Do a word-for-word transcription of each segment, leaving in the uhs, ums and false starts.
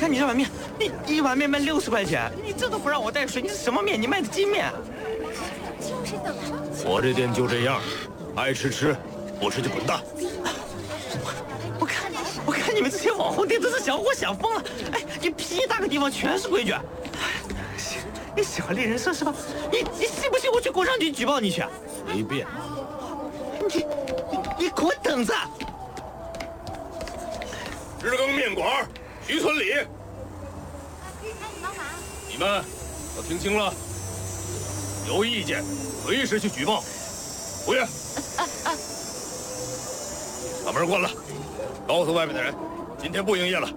看你这碗面，你一碗面卖六十块钱，你这都不让我带水，你是什么面？你卖的筋面？ 我这店就这样，爱吃吃，不吃就滚蛋。 我看，我看你们这些网红店真是想活想疯了。哎，你屁大个地方全是规矩。你喜欢猎人设是吧？你你信不信我去工商局举报你去？ 随便。 你你你给我等着！ 日更面馆，徐村里。你们都听清了，有意见随时去举报。服务员，把门关了，告诉外面的人，今天不营业了。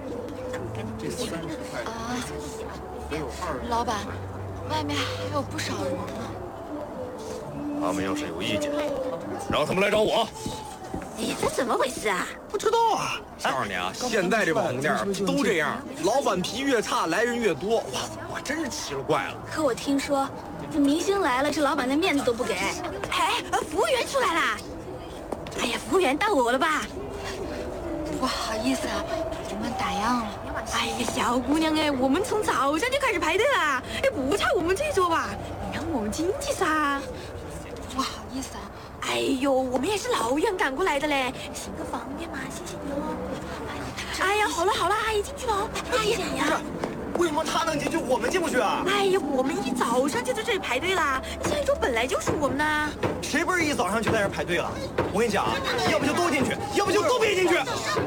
啊，老板，外面还有不少人呢。 他们要是有意见，让他们来找我。 哎，这怎么回事啊？ 不知道啊！ 告诉你啊，现在这网红店都这样，老板脾气越差，来人越多。哇，我真是奇了怪了。 可我听说，这明星来了，这老板的面子都不给。哎，服务员出来啦！哎呀，服务员到我了吧？ 不好意思啊，我们打烊了。 哎呀，小姑娘哎，我们从早上就开始排队啦。哎，不差我们这桌吧？你让我们进去噻。 不好意思啊。 哎呦，我们也是老远赶过来的嘞，行个方便嘛，谢谢你哦。哎呀，好了好了，阿姨进去了。阿姨怎样？ 为什么他能进去，我们进不去啊？ 哎呀，我们一早上就在这里排队啦，下一桌本来就是我们的。 谁不是一早上就在这排队了？我跟你讲啊，要不就都进去，要不就都别进去。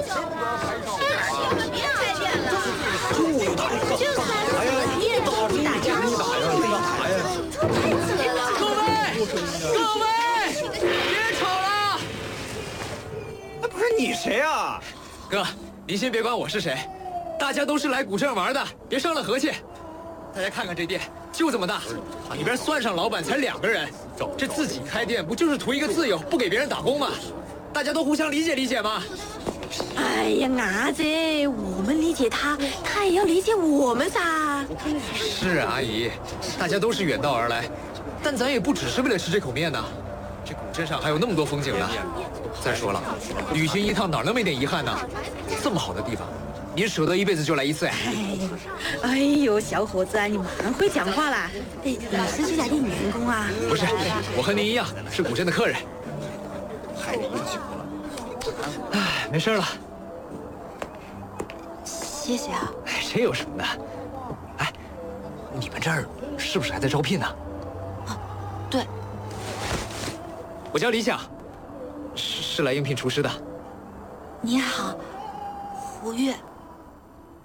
别排队了， 中午又打烊，哎呀，一早中午打烊，你打烊了，干啥呀？ 各位，各位，别吵了！ 哎，不是你谁啊？ 哥，您先别管我是谁，大家都是来古镇玩的，别伤了和气。大家看看这店，就这么大，里边算上老板才两个人，这自己开店不就是图一个自由，不给别人打工吗？大家都互相理解理解嘛。 哎呀，伢子，我们理解他，他也要理解我们噻。 是啊，阿姨，大家都是远道而来，但咱也不只是为了吃这口面呐。这古镇上还有那么多风景呢。再说了，旅行一趟哪能没点遗憾呢？这么好的地方，您舍得一辈子就来一次呀？ 哎呦，小伙子啊，你蛮会讲话啦。哎，你是这家店员工啊？ 不是，我和您一样是古镇的客人。 害你酒了。 哎，没事了。 谢谢啊。 哎，这有什么的？哎，你们这儿是不是还在招聘呢？ 啊，对。 我叫李想，是是来应聘厨师的。 你好，胡月。